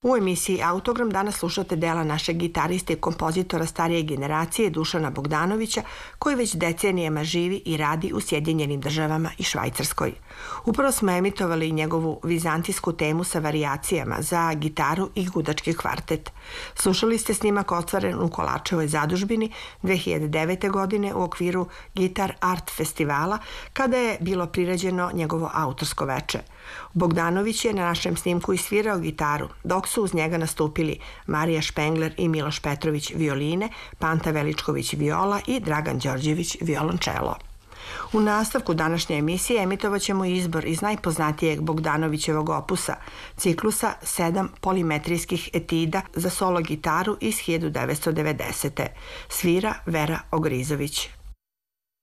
U emisiji Autogram danas slušate dela našeg gitariste i kompozitora starije generacije Dušana Bogdanovića, koji već decenijama živi i radi u Sjedinjenim Državama i Švajcarskoj. Upravo smo emitovali njegovu vizantijsku temu sa varijacijama za gitaru i gudački kvartet. Slušali ste snimak ostvaren u Kolačevoj zadužbini 2009. godine u okviru Gitar Art festivala, kada je bilo priređeno njegovo autorsko veče. Bogdanović je na našem snimku isvirao gitaru, dok su uz njega nastupili Marija Špengler i Miloš Petrović violine, Panta Veličković viola i Dragan Đorđević violončelo. U nastavku današnje emisije emitovat ćemo izbor iz najpoznatijeg Bogdanovićevog opusa, ciklusa 7 polimetrijskih etida za solo gitaru iz 1990. Svira Vera Ogrizović.